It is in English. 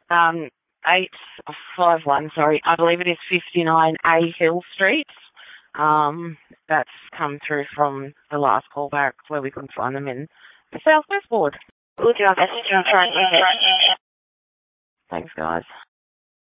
Um, 851, sorry. I believe it is 59A Hill Street. That's come through from the last callback where we couldn't find them in the Southwest Ward. Good job. That's Thanks, guys.